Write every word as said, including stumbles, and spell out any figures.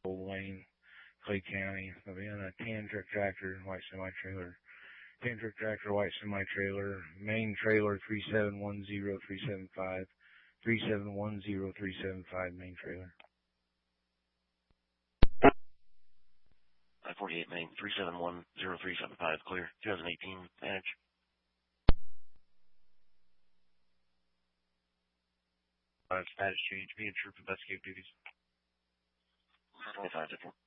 Old Wayne, Clay County. I'll be on a tan truck tractor, white semi-trailer. Tan truck tractor, white semi-trailer. Main trailer three seven one zero three seven five. three seven one zero three seven five, main trailer. I forty-eight main, three seven one zero three seven five, clear, twenty eighteen, manage. Uh, status change, being troop investigative duties. twenty-five different.